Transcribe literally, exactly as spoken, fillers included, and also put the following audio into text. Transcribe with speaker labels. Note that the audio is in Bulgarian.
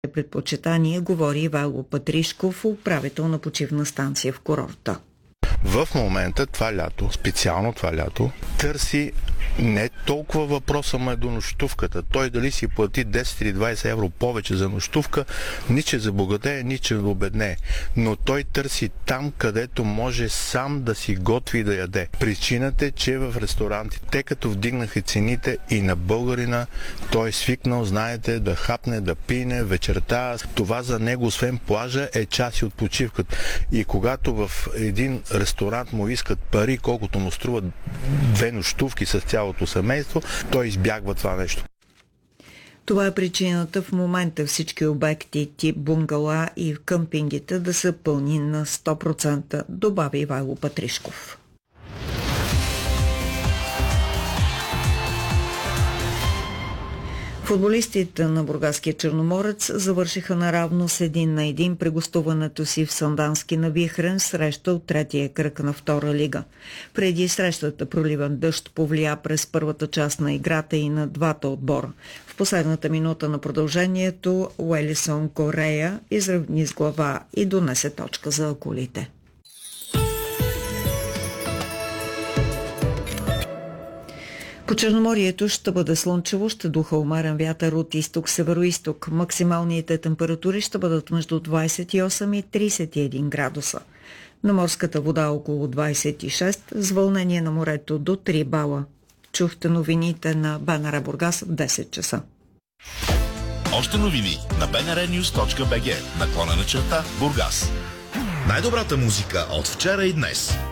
Speaker 1: предпочитание, говори Ивайло Патришков, управител на почивна станция в курорта.
Speaker 2: В момента това лято, специално това лято, търси не толкова въпроса му е до нощувката. Той дали си плати десет или двайсет евро повече за нощувка, ни че забогатее, ни че обеднее. Но той търси там, където може сам да си готви и да яде. Причината е, че в ресторантите, те като вдигнаха цените и на българина, той е свикнал, знаете, да хапне, да пине вечерта. Това за него, освен плажа, е част от почивката. И когато в един ресторант му искат пари, колкото му струват две нощувки с цялото семейство, той избягва това нещо.
Speaker 1: Това е причината в момента всички обекти тип бунгала и къмпингите да са пълни на сто процента, добави Ивайло Патришков. Футболистите на бургаския Черноморец завършиха наравно с един на един при гостуването си в Сандански на Вихрен среща от третия кръг на втора лига. Преди срещата проливен дъжд повлия през първата част на играта и на двата отбора. В последната минута на продължението Уелисон Корея изравни с глава и донесе точка за акулите. По Черноморието ще бъде слънчево, ще духа умерен вятър от изток-североизток. Максималните температури ще бъдат между двайсет и осем и трийсет и един градуса. На морската вода около двайсет и шест, с вълнение на морето до три бала. Чухте новините на БНР Бургас в десет часа.
Speaker 3: Още новини на би ен ар нюз точка би джи, наклона на черта Бургас. Най-добрата музика от вчера и днес.